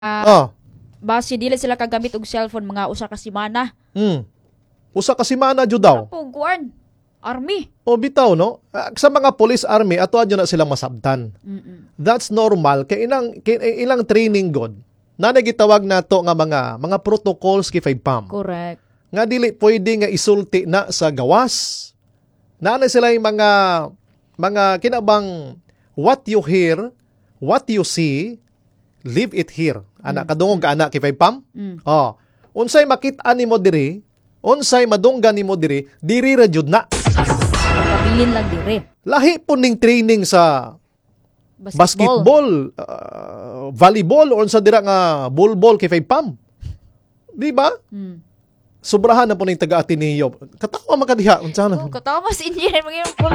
Ah, Base dili sila kagamit og cellphone mga usa ka semana. usa ka semana jud daw. Apo kuan. Army. O bitaw no. Sa mga police army atuan jud na silang masabtan. That's normal kay ilang training god. Na nagitawag nato nga mga protocols kay 5PAM. Correct. Nga dili pwede nga isulti na sa gawas. Na sila yung mga kinabang what you hear, what you see, leave it here. Anak kadungog ka anak kay 5PAM. Oh, unsay makit-an nimo diri, unsay madunggan nimo diri ra jud na. Pabilin lang dire. Lahi po ning training sa basketball, volleyball, o unsa dira nga ball kay 5PAM. Di ba? Sobrahan na po ning taga Ateneo. Katawa man kadiha unsa na. Katawa mas engineer mga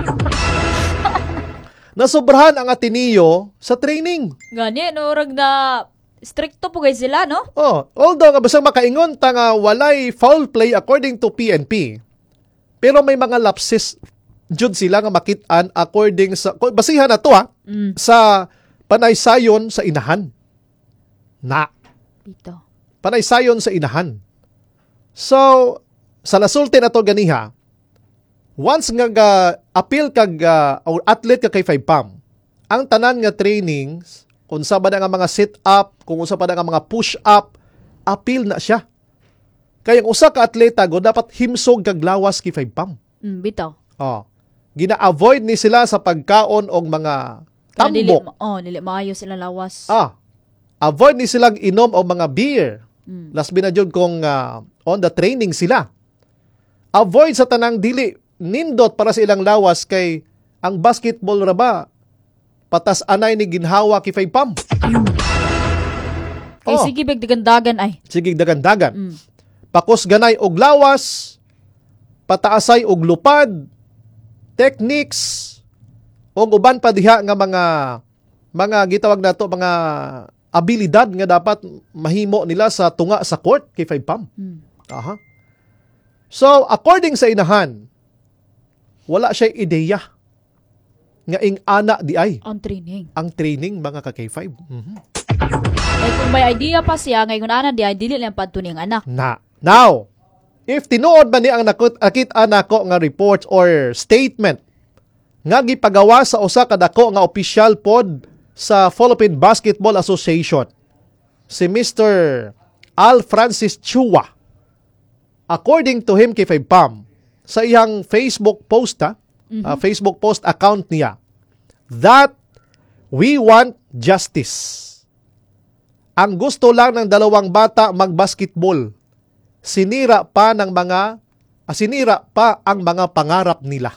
Nasobrahan ang Ateneo sa training. Gani no rag na stricto po guys sila no? Oh, although nga basta makaingon ta nga walay foul play according to PNP. Pero may mga lapses jud sila nga makit-an according sa basihan na to sa panaysayon sa inahan. Na Dito. panaysayon sa inahan. So, sa nasulti na to ganiha, once nga appeal kag or athlete ka kay 5PAM, ang tanan nga trainings, kung sa ba nga mga sit-up, kung sa pa nga mga push-up, appeal na siya. Kaya ang usa ka atleta go dapat himsog kag lawas kay 5PAM. Bitaw. Oh. Gina-avoid ni sila sa pagkaon og mga tambok. Dili maayo sila lawas. Avoid ni silang inom og mga beer. Last binadjod kung on the training sila. Avoid sa tanang dili nindot para sa ilang lawas kay ang basketball ra ba patas anay ni ginhawa kay 5PAM. Sige big dagandagan ay. Sige dagan-dagan. Pakos ganay og lawas, pataasay og lupad, techniques, o uban pa diha nga mga gitawag nato mga abilidad nga dapat mahimo nila sa tunga sa court kay 5PAM. Aha. So, according sa inahan, wala siya ideya nga ing ana di ay Ang training. ang training mga ka K5. Ay kung may idea pa siya ngayon ana di ay dili lang padto ning anak. Now, if tinuod man ni ang nakita nako nga report or statement nga gipagawa sa usa ka dako nga opisyal pod sa Philippine Basketball Association, si Mr. Al Francis Chua. According to him kay 5PAM, sa iyang Facebook post Facebook post account niya, that we want justice. Ang gusto lang ng dalawang bata magbasketball. Sinira pa ang mga pangarap nila.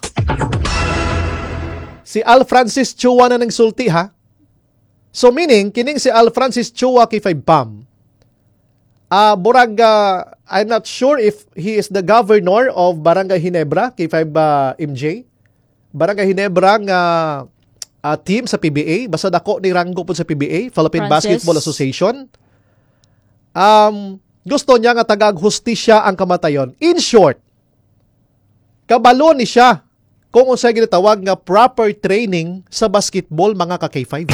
Si Al Francis Chua na nagsulti ha. So meaning, kining si Al Francis Chua kay 5PAM, I'm not sure if he is the governor of Barangay Ginebra, kay 5MJ. Barangay Ginebra nga team sa PBA, basta dako ni ranggo po sa PBA, Philippine Basketball Association. Gusto niya nga tagag-hustisya ang kamatayon. In short, kabalo ni siya kung unsay ginatawag nga proper training sa basketball mga ka-K5.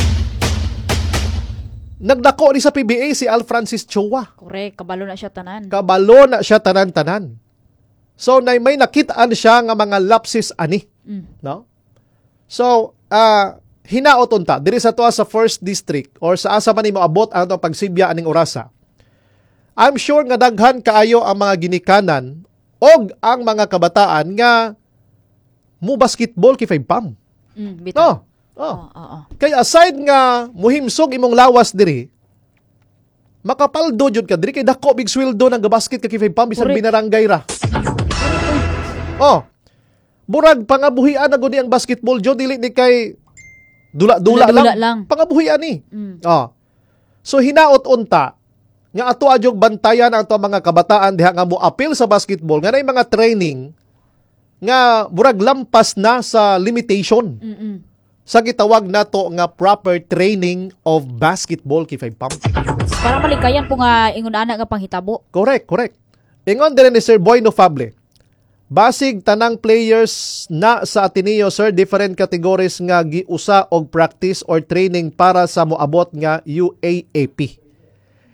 Nagdako ni sa PBA si Al Francis Chua. Correct, kabalo na siya tanan. Kabalo na siya tanan-tanan. So, may nakitaan siya nga mga lapses ani. No? So, hinaot unta, diri sa tuwa sa 1st District or sa asa man nimo abot ang itong pagsibya aning orasa. I'm sure nga daghan kaayo ang mga ginikanan og ang mga kabataan nga mu basketball kay 5PAM. Bitaw. Kaya aside nga muhimsog imong lawas diri, makapaldo jud ka diri kay dako big sweldo nang gabasket ka kay 5PAM bisan binarangay ra. Burag pangabuhian na guni ang basketball jud dili ni kay dula-dula lang. Pangabuhian ni. So hinaot unta nga ato adyog bantayan ang to mga kabataan diha nga mo appeal sa basketball nga nay mga training nga burag lampas na sa limitation. Sa gitawag nato nga proper training of basketball kay 5PAM. Para malikayan po nga ingon ana nga panghitabo. Correct. Ingon din ni Sir Boy Nofable. Basig tanang players na sa Ateneo, sir, different categories nga giusa og practice or training para sa moabot nga UAAP.